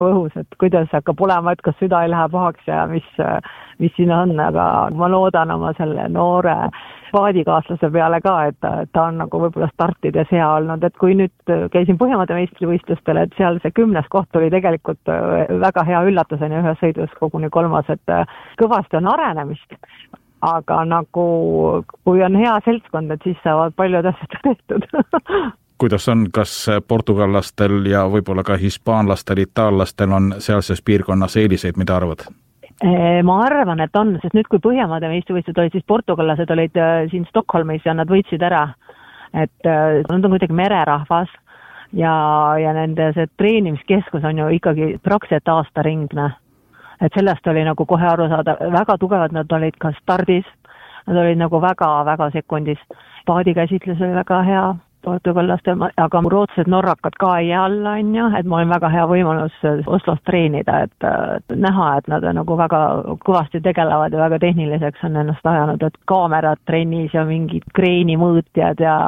õhus, et kuidas hakkab olema, et kas süda ei lähe pahaks ja mis siin on, aga ma loodan oma selle noore paadikaaslase peale ka, et ta on nagu võib-olla startides hea olnud, et kui nüüd käisin Põhjamaade meistrivõistlustel, et seal see 10. koht oli tegelikult väga hea üllatus, on ju, ühes sõidus koguni 3, et kõvasti on arenemist, aga nagu kui on hea seltskond, et siis saavad paljud asjad tehtud. Kuidas on, kas portugallastel ja võib-olla ka hispaanlastel, itaallastel on sealses piirkonnas eeliseid, mida arvad? Ma arvan, et on, sest nüüd kui Põhjamaade meistrivõistlused olid, siis portugallased olid siin Stockholmis ja nad võitsid ära, et nad on kuidagi mererahvas ja nende see treenimiskeskus on ju ikkagi praktiliselt aastaringne, et sellest oli nagu kohe aru saada, väga tugevad nad olid ka stardis, nad olid nagu väga sekundis, paadikäsitlus oli väga hea portugallastel, aga rootsed norrakad ka ei alla, on ju, et mul on väga hea võimalus Oslos treenida, et näha, et nad on nagu väga kõvasti tegelevad ja väga tehniliseks on ennast ajanud, et kaamerad trennis ja mingid kreenimõõtjad ja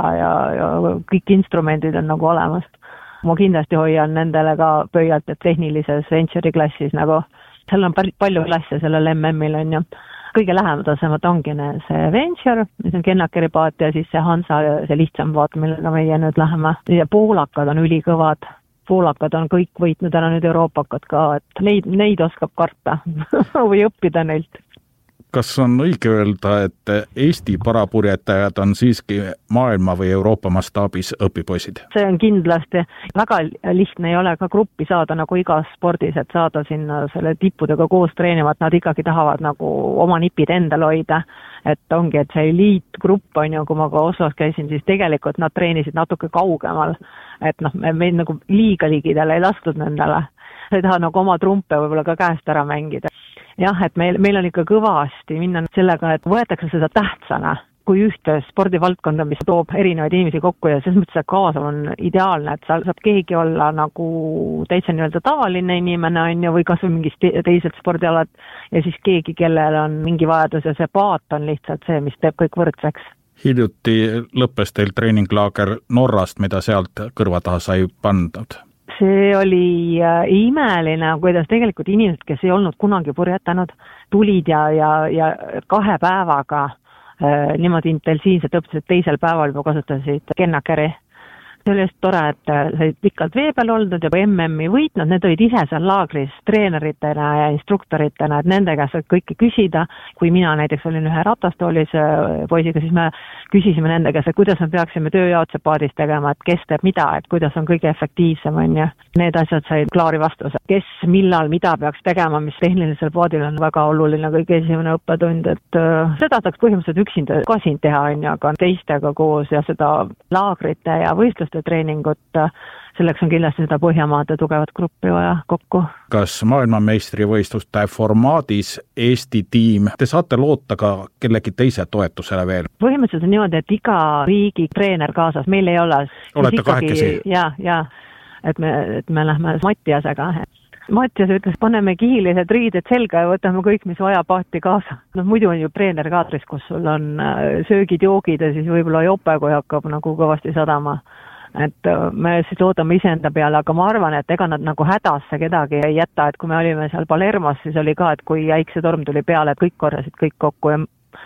kõik instrumendid on nagu olemas. Ma kindlasti hoian nendele ka pöialt, et tehnilises venture klassis nagu, seal on palju klasse sellel MM-il, on ju. Kõige lähematasemad ongi see Venture, mis on Kennakeri paat ja siis see Hansa, see lihtsam paat, millega meie nüüd läheme. Ja poolakad on ülikõvad. Poolakad on kõik võitnud ära nüüd Euroopakad ka, et neid oskab karta või õppida neilt. Kas on õige öelda, et Eesti parapurjetajad on siiski maailma või Euroopa mastaabis õpipoisid? See on kindlasti. Väga lihtne ei ole ka gruppi saada nagu igas spordis, et saada sinna selle tippudega koos treenivad, nad ikkagi tahavad nagu oma nipid endal hoida. Et ongi, et see eliitgrupp on ju, kui ma ka Oslos käisin, siis tegelikult nad treenisid natuke kaugemal. Et meid nagu liiga ligidele ei lastud nendele. Ei taha nagu oma trumpe võib-olla ka käest ära mängida. Jah, et meil on ikka kõvasti minna sellega, et võetakse seda tähtsana kui ühte spordivaldkonda, mis toob erinevaid inimesi kokku ja selles mõttes, et kaasav on ideaalne, et saab keegi olla nagu täitsa nii-öelda tavaline inimene on ju, või kas või mingist teised spordialad ja siis keegi, kellel on mingi vajadus ja see paat on lihtsalt see, mis teeb kõik võrdseks. Hiljuti lõppes teil treeninglaager Norrast, mida sealt kõrva taha sai pandud? See oli imeline, kuidas tegelikult inimesed, kes ei olnud kunagi purjetanud, tulid ja 2 päevaga niimoodi intensiivselt õppisid, teisel päeval juba kasutasid Kennakeri. See oli just tore, et said pikalt vee peal olnud ja MM-i võitnud, need olid ise seal laagris treeneritena ja instruktoritena, et nende käest saad kõike küsida. Kui mina näiteks olin ühe ratastoolis poisiga, siis me küsisime nende käest, et kuidas me peaksime tööjaotse paadis tegema, et kes teeb mida, et kuidas on kõige efektiivsem on ja need asjad said klaari vastuse. Kes, millal, mida peaks tegema, mis tehnilisel paadil on väga oluline kõige esimene õppetund, et seda saaks põhimõtteliselt üksinda ka siin teha, aga teistega koos ja seda laagrite ja võistluste treeningut, selleks on kindlasti seda Põhjamaade tugevat gruppi vaja kokku. Kas maailmameistrivõistluste formaadis Eesti tiim, te saate loota ka kellegi teise toetusele veel? Põhimõtteliselt on niimoodi, et iga riigi treener kaasas, meil ei ole. Olete kahekesi? Ja, et me lähme Mattiasega. Mattias ütles, paneme kihilised riided selga ja võtame kõik, mis vaja paati kaasa. Muidu on ju treener kaatris, kus sul on söögid, joogid ja siis võib-olla jope, kui hakkab nagu kõvasti sadama. Et me siis loodame iseenda peale, aga ma arvan, et ega nad nagu hädasse kedagi ei jäta, et kui me olime seal Palermos, siis oli ka, et kui äiksetorm tuli peale, et kõik korrasid kõik kokku ja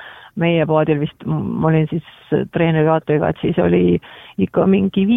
meie paadil vist, ma olin siis treenerikaaturiga, et siis oli ikka mingi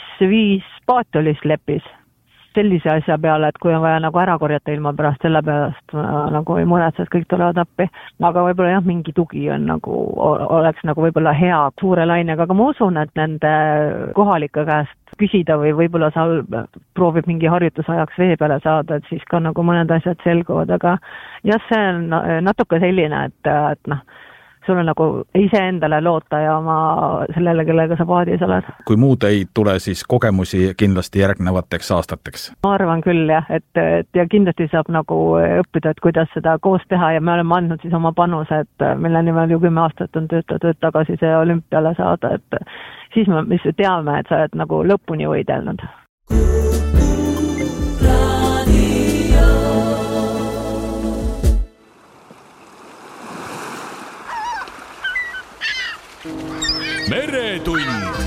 5 paati oli slepis. Sellise asja peale, et kui on vaja nagu ära korjata ilma pärast, selle pärast nagu ei muretse, et kõik tulevad appi. Aga võib-olla jah, mingi tugi on nagu, oleks nagu võib-olla hea suure lainega, aga ma usun, et nende kohalike käest küsida või võib-olla proovib mingi harjutusajaks vee peale saada, et siis ka nagu mõned asjad selguvad, aga jah, see on natuke selline, et sul on nagu iseendale loota ja oma sellele, kellega sa paadis oled. Kui muud ei tule, siis kogemusi kindlasti järgnevateks aastateks? Ma arvan küll jah, et ja kindlasti saab nagu õppida, et kuidas seda koos teha ja me oleme andnud siis oma panuse, et mille nimel ju 10 aastat on töötatud tagasi see olümpiale saada, et siis me teame, et sa oled nagu lõpuni võidelnud.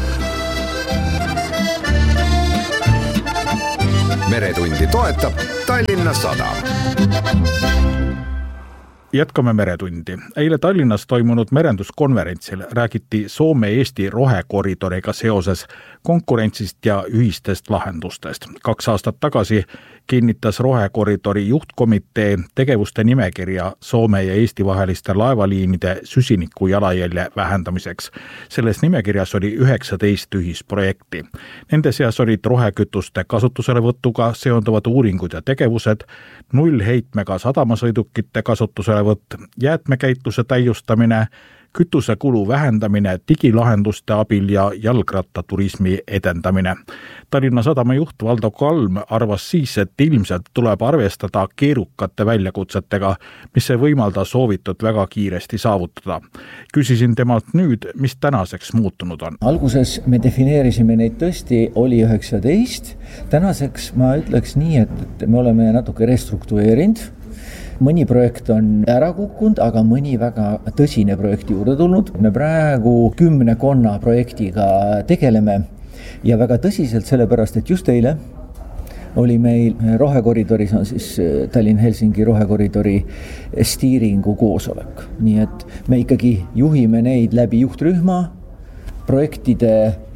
Meretundi toetab Tallinna Sadam. Jätkame meretundi. Eile Tallinnas toimunud merenduskonverentsil räägiti Soome-Eesti rohekoridoriga seoses konkurentsist ja ühistest lahendustest. 2 aastat tagasi kinnitas rohekoridori juhtkomitee tegevuste nimekirja Soome ja Eesti vaheliste laevaliinide süsiniku jalajälje vähendamiseks. Selles nimekirjas oli 19 ühisprojekti. Nende seas olid rohekütuste kasutuselevõtuga seonduvad uuringud ja tegevused, nullheitmega sadamasõidukite kasutuselevõtt, jäätmekäitluse täiustamine, kütusekulu vähendamine digilahenduste abil ja jalgrattaturismi edendamine. Tallinna Sadama juht Valdo Kalm arvas siis, et ilmselt tuleb arvestada keerukate väljakutsetega, mis ei võimalda soovitud väga kiiresti saavutada. Küsisin temalt nüüd, mis tänaseks muutunud on. Alguses me defineerisime neid tõesti, oli 19. Tänaseks ma ütleks nii, et me oleme natuke restruktureerinud. Mõni projekt on ära kukkunud, aga mõni väga tõsine projekti juurde tulnud. Me praegu 10 projektiga tegeleme ja väga tõsiselt sellepärast, et just eile oli meil rohekoridoris on siis Tallinn-Helsingi rohekoridori stiiringu koosolek. Nii et me ikkagi juhime neid läbi juhtrühma, projektide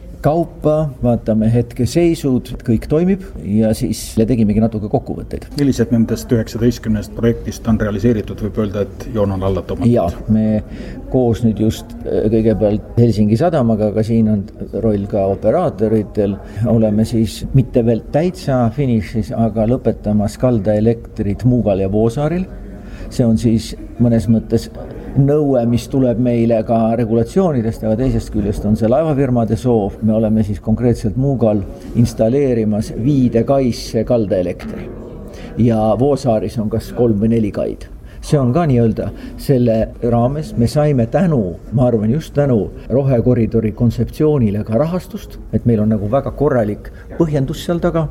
kaupa, vaatame hetke seisud, kõik toimib ja siis tegimegi natuke kokkuvõtteid. Millised nendest 19 projektist on realiseeritud, võib öelda, et joon on alla tõmmatud? Ja, me koos nüüd just kõigepealt Helsingi sadamaga, aga siin on roll ka operaatoritel, oleme siis mitte veel täitsa finišis, aga lõpetamas kaldaelektrit Muugal ja Voosaaril. See on siis mõnes mõttes nõue, mis tuleb meile ka regulatsioonidest, aga teisest küljest on see laevafirmade soov. Me oleme siis konkreetselt Muugal installeerimas Viidekaisse kaldaelektri ja Voosaaris on kas 3 või 4 kaid. See on ka nii-öelda selle raames. Me saime ma arvan just tänu rohekoridori kontseptsioonile ka rahastust, et meil on nagu väga korralik põhjendus seal taga.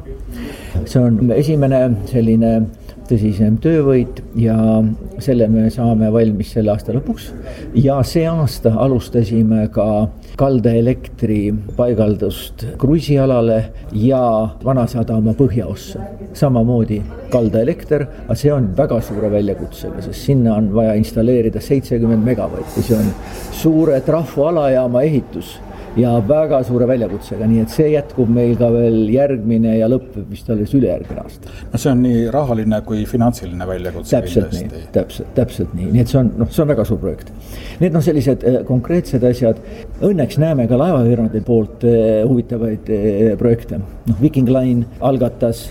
See on esimene selline tõsisem töövõit ja selle me saame valmis selle aasta lõpuks. Ja see aasta alustasime ka kaldaelektri paigaldust kruiisialale ja Vanasadama põhjaossa. Samamoodi kaldaelekter, aga see on väga suure väljakutsega, sest sinna on vaja installeerida 70 megavatti. See on suure trafoalajaama ehitus ja väga suure väljakutsega, nii et see jätkub meil ka veel järgmine ja lõppeb vist alles ülejärgmine aasta. No see on nii rahaline kui finantsiline väljakutse. Täpselt nii. Nii et see on väga suur projekt. Need on sellised konkreetsed asjad. Õnneks näeme ka laevafirmade poolt huvitavaid projekte. Viking Line algatas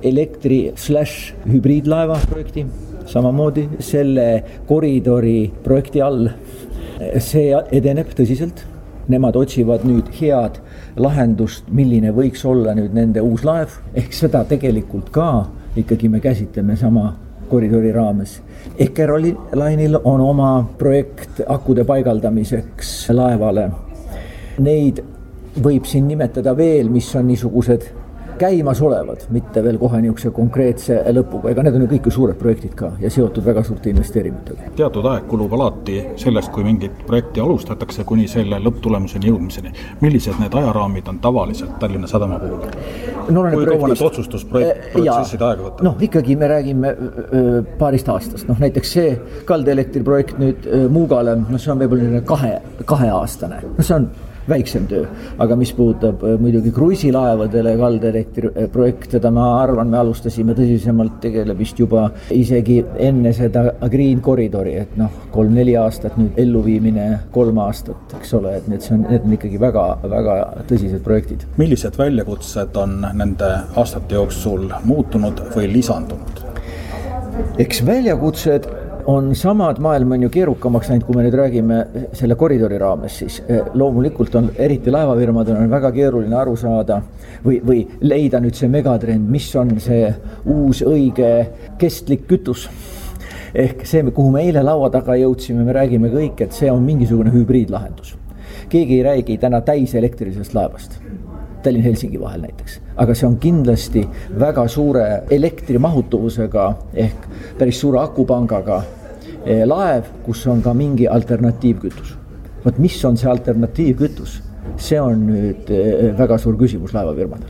elektri/hübriidlaeva projekti, samamoodi selle koridori projekti all. See edeneb tõsiselt. Nemad otsivad nüüd head lahendust, milline võiks olla nüüd nende uus laev. Ehk seda tegelikult ka ikkagi me käsitleme sama koridori raames. Eckeroline'il on oma projekt akude paigaldamiseks laevale. Neid võib siin nimetada veel, mis on niisugused käimas olevad, mitte veel kohe niisuguse konkreetse lõpuga. Ega need on ju kõik suured projektid ka ja seotud väga suurte investeeringutega. Teatud aeg kulub alati sellest, kui mingit projekti alustatakse kuni selle lõpptulemuseni jõudmiseni. Millised need ajaraamid on tavaliselt Tallinna Sadama puhul? Kui kaua need otsustusprotsessid aega võtta? Ikkagi me räägime paarist aastast. Näiteks see kaldaelektri projekt nüüd Muugale, see on võib-olla 2 aastane. See on väiksem töö, aga mis puudutab muidugi kruiisilaevadele kaldaelektri projekt, seda ma arvan, me alustasime tõsisemalt tegelemist juba isegi enne seda Green Koridori, et 3-4 aastat nüüd elluviimine 3 aastat, eks ole, et need on ikkagi väga, väga tõsised projektid. Millised väljakutsed on nende aastate jooksul muutunud või lisandunud? Eks väljakutsed on samad, maailm on ju keerukamaks näinud, kui me nüüd räägime selle koridori raames, siis loomulikult on eriti laevafirmadel on väga keeruline aru saada või leida nüüd see megatrend, mis on see uus õige kestlik kütus. Ehk see, kuhu me eile laua taga jõudsime, me räägime kõik, et see on mingisugune hübriidlahendus. Keegi ei räägi täna täiselektrilisest laevast. Tallinn-Helsingi vahel näiteks. Aga see on kindlasti väga suure elektrimahutuvusega ehk päris suure akupangaga laev, kus on ka mingi alternatiivkütus. Mis on see alternatiivkütus? See on nüüd väga suur küsimus laevafirmadele.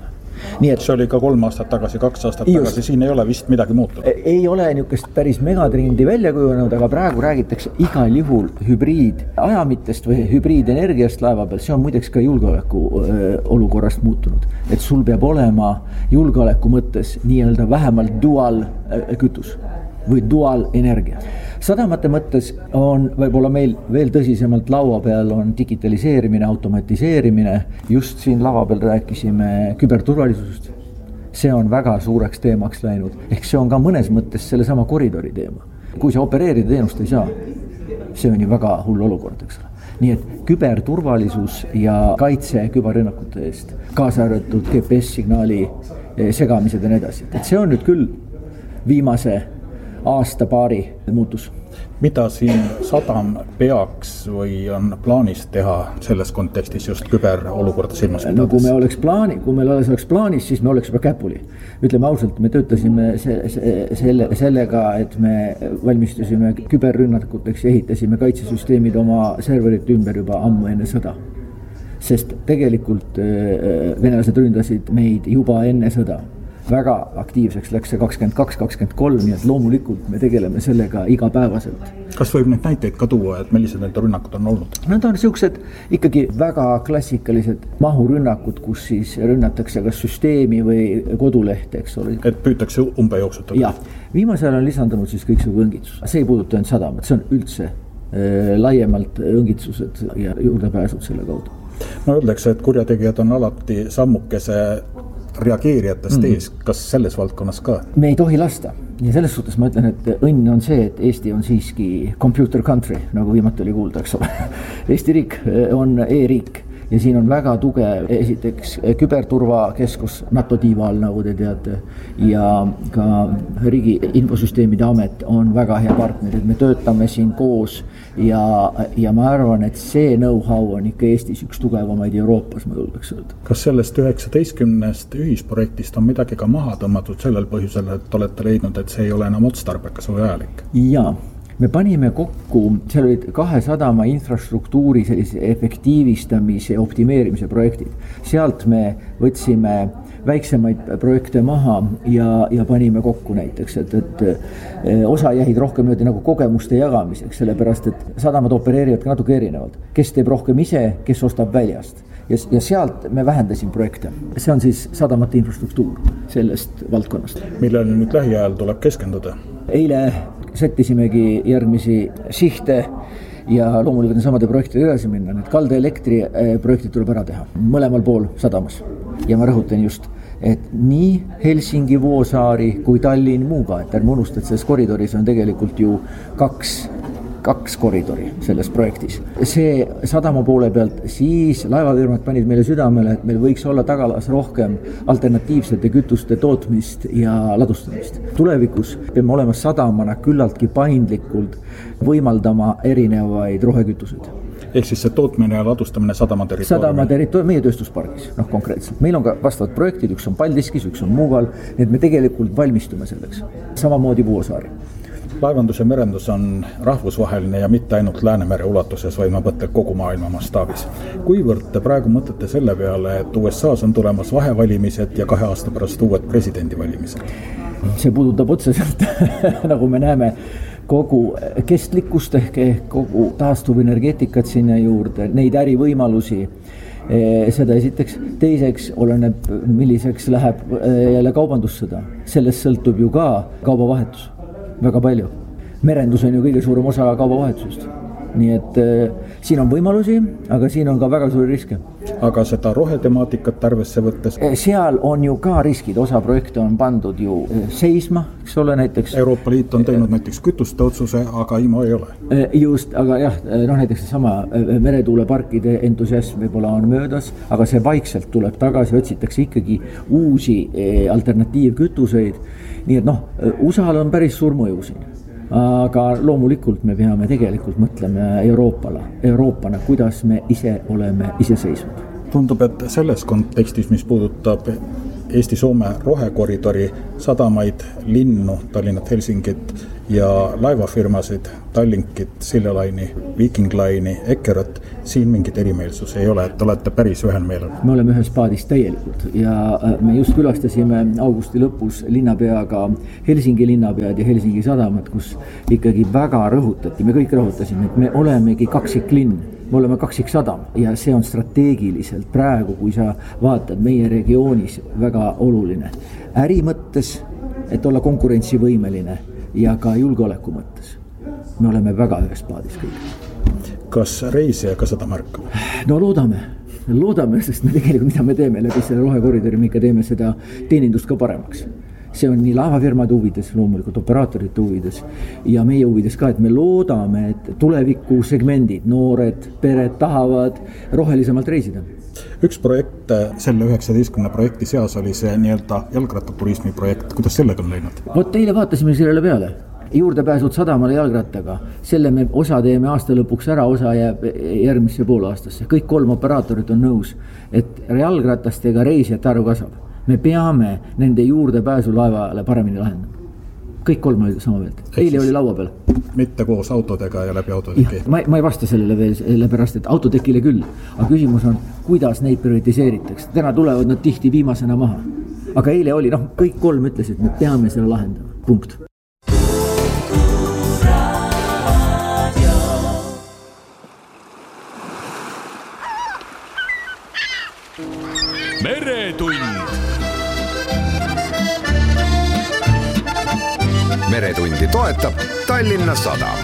Nii et see oli ka 3 aastat tagasi, 2 aastat tagasi, siin ei ole vist midagi muutunud. Ei ole niisugust päris megatrendi välja kujunenud, aga praegu räägitakse igal juhul hübriidajamitest või hübriidenergiast laeva peal, see on muideks ka julgeoleku olukorrast muutunud. Et sul peab olema julgeoleku mõttes nii-öelda vähemalt dual kütus või dual energia. Sadamate mõttes on võib-olla meil veel tõsisemalt laua peal on digitaliseerimine, automatiseerimine. Just siin lava peal rääkisime küberturvalisusest. See on väga suureks teemaks läinud. Ehk see on ka mõnes mõttes selle sama koridori teema. Kui sa opereerida teenust ei saa, see on ju väga hull olukord, eks ole. Nii et küberturvalisus ja kaitse küberrünnakute eest, kaasa arvatud GPS-signaali segamised ja nii edasi. Et see on nüüd küll viimase aasta-paari muutus. Mida siin sadam peaks või on plaanis teha selles kontekstis just küberolukorda silmas pidades? No kui meil oleks plaanis, siis me oleks juba käpuli. Ütleme ausalt, me töötasime sellega, et me valmistusime küberrünnakuteks ja ehitasime kaitsesüsteemid oma serverite ümber juba ammu enne sõda. Sest tegelikult venelased ründasid meid juba enne sõda. Väga aktiivseks läks see 22-23, nii et loomulikult me tegeleme sellega igapäevaselt. Kas võib neid näiteid ka tuua, et millised need rünnakud on olnud? Need on sellised ikkagi väga klassikalised mahurünnakud, kus siis rünnatakse kas süsteemi või kodulehte, eks ole. Et püütakse umbe jooksutada? Jah, viimasel on lisandunud siis kõiksugu õngitsus. See ei puuduta ainult sadamat, see on üldse laiemalt õngitsused ja juurdepääsud selle kaudu. No öeldakse, et kurjategijad on alati sammukese reageerijatest ees, kas selles valdkonnas ka? Me ei tohi lasta ja selles suhtes ma ütlen, et õnn on see, et Eesti on siiski computer country, nagu viimati oli kuulda, eks ole. Eesti riik on e-riik ja siin on väga tugev esiteks küberturvakeskus NATO tiiva all, nagu te teate, ja ka riigi infosüsteemide amet on väga hea partner, et me töötame siin koos ja ma arvan, et see know-how on ikka Eestis üks tugevamaid Euroopas, ma julgeks öelda. Kas sellest 19 ühisprojektist on midagi ka maha tõmmatud sellel põhjusel, et olete leidnud, et see ei ole enam otstarbekas või ajalik? Jaa. Me panime kokku, seal olid 2 sadama infrastruktuuri sellise efektiivistamise ja optimeerimise projektid. Sealt me võtsime väiksemaid projekte maha ja panime kokku näiteks, et osa jäid rohkem nagu kogemuste jagamiseks, sellepärast et sadamad opereerivad natuke erinevalt. Kes teeb rohkem ise, kes ostab väljast. Ja sealt me vähendasime projekte. See on siis sadamate infrastruktuur sellest valdkonnast. Millele nüüd lähiajal tuleb keskenduda? Eile sättisimegi järgmisi sihte ja loomulikult samade projektide edasi minna. Need kaldaelektri projektid tuleb ära teha mõlemal pool sadamas. Ja ma rõhutan just, et nii Helsingi Vuosaari kui Tallinn Muuga, et ärme unusta, et selles koridoris on tegelikult ju kaks koridori selles projektis. See sadama poole pealt, siis laevafirmad panid meile südamele, et meil võiks olla tagalas rohkem alternatiivsete kütuste tootmist ja ladustamist. Tulevikus peame olema sadamana küllaltki paindlikult võimaldama erinevaid rohekütuseid. Ehk siis see tootmine ja ladustamine sadama territooriumil? Meie tööstuspargis, konkreetselt. Meil on ka vastavad projektid, üks on Paldiskis, üks on Muugal, nii et me tegelikult valmistume selleks. Samamoodi Vuosaari. Laevandus ja merendus on rahvusvaheline ja mitte ainult Läänemere ulatuses, vaid ma mõtlen kogu maailma mastaabis. Kuivõrd te praegu mõtlete selle peale, et USA's on tulemas vahevalimised ja 2 aasta pärast uued presidendivalimised? See puudutab otseselt, nagu me näeme, kogu kestlikkust ehk kogu taastuvenergeetikat sinna juurde, neid ärivõimalusi. Seda esiteks. Teiseks oleneb, milliseks läheb jälle kaubandussõda. Sellest sõltub ju ka kaubavahetus. Väga palju. Merendus on ju kõige suurem osa kaubavahetusest. Nii et siin on võimalusi, aga siin on ka väga suuri riske. Aga seda rohetemaatikat arvesse võttes? Seal on ju ka riskid, osa projekte on pandud ju seisma, eks ole näiteks. Euroopa Liit on teinud näiteks kütuste otsuse, aga IMO ei ole. Just, aga jah, näiteks sama meretuuleparkide entusiasm võib-olla on möödas, aga see vaikselt tuleb tagasi, otsitakse ikkagi uusi alternatiivkütuseid. Nii et USA'l on päris suur mõju siin. Aga loomulikult me peame tegelikult mõtlema Euroopana, kuidas me ise oleme iseseisvad. Tundub, et selles kontekstis, mis puudutab Eesti-Soome rohekoridori sadamaid, linnu, Tallinnat, Helsingit ja laevafirmasid, Tallinkit, Silja Line'i, Viking Line'i, Eckeröt, siin mingit erimeelsus ei ole, et olete päris ühel meelel. Me oleme ühes paadis täielikult ja me just külastasime augusti lõpus linnapeaga Helsingi linnapead ja Helsingi sadamat, kus ikkagi väga rõhutati, me kõik rõhutasime, et me olemegi kaksiklinn. Me oleme kaksiksadam ja see on strateegiliselt praegu, kui sa vaatad meie regioonis väga oluline. Äri mõttes, et olla konkurentsivõimeline ja ka julgeoleku mõttes. Me oleme väga ühes paadis kõik. Kas reisija ka seda märkab? No loodame, sest me tegelikult, mida me teeme läbi selle rohekoridori, me ikka teeme seda teenindust ka paremaks. See on nii laevafirmade huvides, loomulikult operaatorite huvides ja meie huvides ka, et me loodame, et tuleviku segmendid, noored, pered tahavad rohelisemalt reisida. Üks projekt selle 19 projekti seas oli see nii-öelda jalgrattaturismi projekt. Kuidas sellega on läinud? Vot eile vaatasime sellele peale. Juurdepääsud sadamale jalgrattaga. Selle me osa teeme aasta lõpuks ära, osa jääb järgmisse poolaastasse. Kõik 3 operaatorit on nõus, et jalgratastega reisijate arv kasvab. Me peame nende juurdepääsu laevale paremini lahendama. Kõik 3 oli sama meelt. Eile oli laua peal. Mitte koos autodega ja läbi autoteki. Ma ei vasta sellele veel, sellepärast, et autotekile küll. Aga küsimus on, kuidas neid prioritiseeritakse. Täna tulevad nad tihti viimasena maha. Aga eile oli, kõik 3 ütlesid, et me peame selle lahendama. Punkt. Meretundi toetab Tallinna Sadam.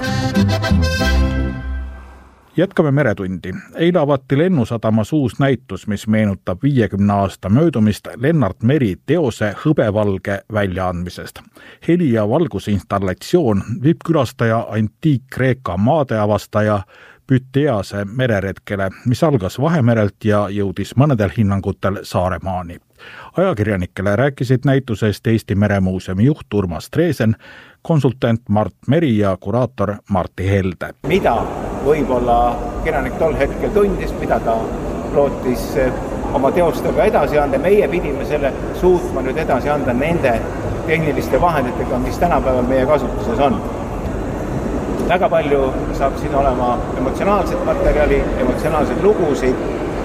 Jätkame Meretundi. Eile avati Lennusadamas uus näitus, mis meenutab 50 aasta möödumist Lennart Meri teose Hõbevalge väljaandmisest. Heli- ja valgusinstallatsioon viib külastaja antiik-Kreeka maadeavastaja Pütease mereretkele, mis algas Vahemerelt ja jõudis mõnedel hinnangutel Saaremaani. Ajakirjanikele rääkisid näitusest Eesti Meremuuseumi juht Urmas Treesen, konsultant Mart Meri ja kuraator Martti Helde. Mida võib-olla kirjanik tol hetkel tundis, mida ta lootis oma teostega edasi anda. Meie pidime selle suutma nüüd edasi anda nende tehniliste vahenditega, mis tänapäeval meie kasutuses on. Väga palju saab siin olema emotsionaalset materjali, emotsionaalseid lugusid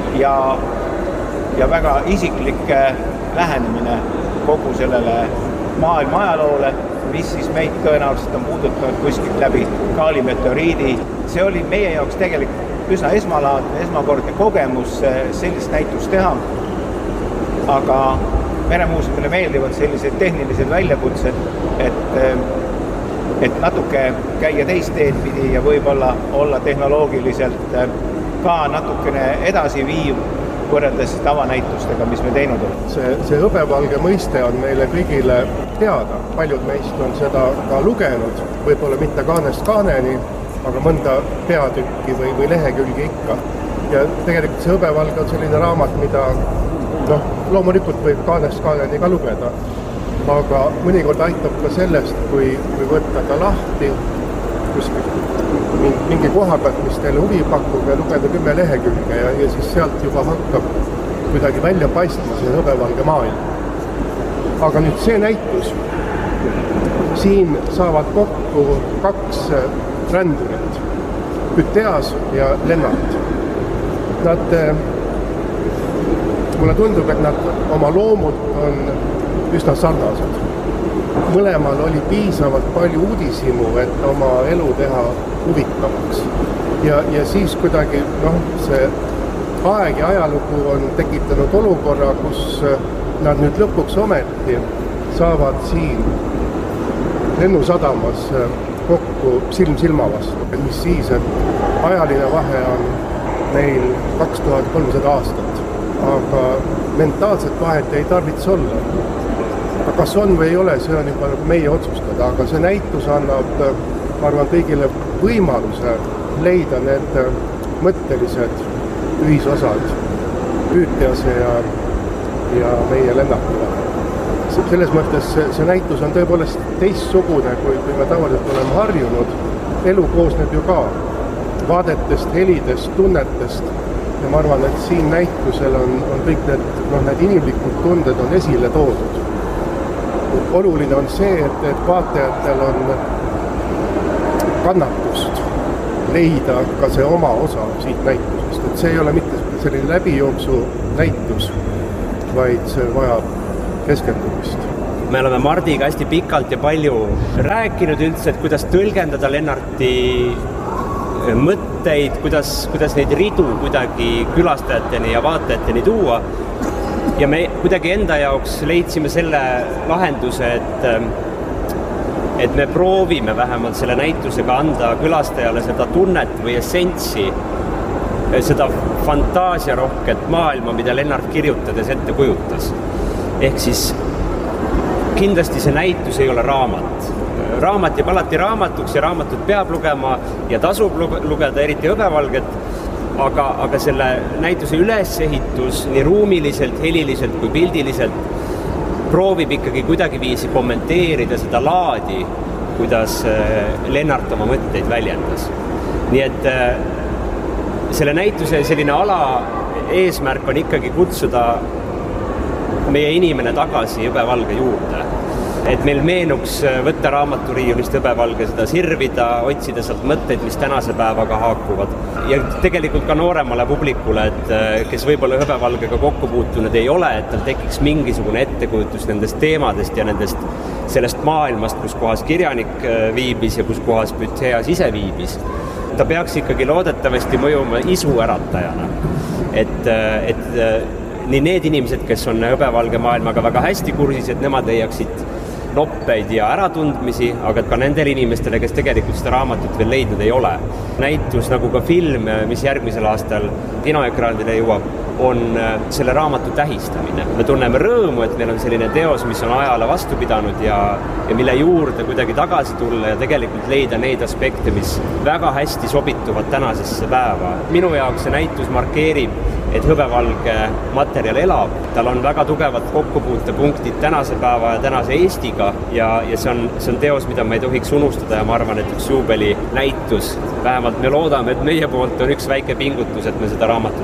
ja väga isiklikke lähenemine kogu sellele maailma ajaloole, mis siis meid tõenäoliselt on puudutanud kuskilt läbi Kaali-meteoriidi. See oli meie jaoks tegelikult üsna esmakordne kogemus sellist näitust teha, aga Meremuuseumile meeldivad sellised tehnilised väljakutsed, et natuke käia teist teed pidi ja võib-olla olla tehnoloogiliselt ka natukene edasi viiv võrreldes tavanäitustega, mis me teinud on. See Hõbevalge mõiste on meile kõigile teada. Paljud meist on seda ka lugenud, võib-olla mitte kaanest kaaneni, aga mõnda peatükki või lehekülgi ikka. Ja tegelikult see Hõbevalge on selline raamat, mida loomulikult võib kaanest kaaneni ka lugeda. Aga mõnikord aitab ka sellest, kui võtta ta lahti mingi koha pealt, mis teile huvi pakub ja lugeda 10 lehekülge ja siis sealt juba hakkab kuidagi välja paistma see Hõbevalge maailm. Aga nüüd see näitus, siin saavad kokku 2 rändurit, Püteas ja Lennart. Mulle tundub, et nad oma loomult on üsna sarnased. Mõlemal oli piisavalt palju uudishimu, et oma elu teha huvitavaks. Ja siis kuidagi, see aeg ja ajalugu on tekitanud olukorra, kus nad nüüd lõpuks ometi saavad siin Lennusadamas kokku silm silma vastu. Mis siis, et ajaline vahe on neil 2300 aastat, aga mentaalset vahet ei tarvitse olla. Aga kas on või ei ole, see on juba meie otsustada, aga see näitus annab, ma arvan, kõigile võimaluse leida need mõttelised ühisosad Pütease ja meie Lennartile. Selles mõttes see näitus on tõepoolest teistsugune, kui me tavaliselt oleme harjunud. Elu koosneb ju ka vaadetest, helidest, tunnetest ja ma arvan, et siin näitusel on kõik need inimlikud tunded on esile toodud. Oluline on see, et vaatajatel on kannatust leida ka see oma osa siit näitusest, et see ei ole mitte selline läbijooksu näitus, vaid see vajab keskendumist. Me oleme Mardiga hästi pikalt ja palju rääkinud üldse, et kuidas tõlgendada Lennarti mõtteid, kuidas neid ridu kuidagi külastajateni ja vaatajateni tuua. Ja me kuidagi enda jaoks leidsime selle lahenduse, et me proovime vähemalt selle näitusega anda külastajale seda tunnet või essentsi, seda fantaasiarohket maailma, mida Lennart kirjutades ette kujutas. Ehk siis kindlasti see näitus ei ole raamat. Raamat jääb alati raamatuks ja raamatut peab lugema ja tasub lugeda, eriti Hõbevalget, aga selle näituse ülesehitus nii ruumiliselt, heliliselt kui pildiliselt proovib ikkagi kuidagiviisi kommenteerida seda laadi, kuidas Lennart oma mõtteid väljendas. Nii et selle näituse selline ala eesmärk on ikkagi kutsuda meie inimene tagasi Hõbevalge juurde. Et meil meenuks võtta raamaturiiulist Hõbevalge, seda sirvida, otsida sealt mõtteid, mis tänase päevaga haakuvad. Ja tegelikult ka nooremale publikule, et kes võib-olla Hõbevalgega kokku puutunud ei ole, et tal tekiks mingisugune ettekujutus nendest teemadest ja sellest maailmast, kus kohas kirjanik viibis ja kus kohas Bütheas ise viibis. Ta peaks ikkagi loodetavasti mõjuma isu äratajana. Et nii need inimesed, kes on Hõbevalge maailmaga väga hästi kursis, et nemad leiaksid noppeid ja äratundmisi, aga ka nendele inimestele, kes tegelikult seda raamatut veel leidnud ei ole. Näitus nagu ka film, mis järgmisel aastal kinoekraanile jõuab, on selle raamatu tähistamine. Me tunneme rõõmu, et meil on selline teos, mis on ajale vastu pidanud ja mille juurde kuidagi tagasi tulla ja tegelikult leida neid aspekte, mis väga hästi sobituvad tänasesse päeva. Minu jaoks see näitus markeerib, et Hõbevalge materjal elab. Tal on väga tugevad kokkupuutepunktid tänase päeva ja tänase Eestiga ja see on teos, mida ma ei tohiks unustada ja ma arvan, et üks juubeli näitus. Vähemalt me loodame, et meie poolt on üks väike pingutus, et me seda raamatut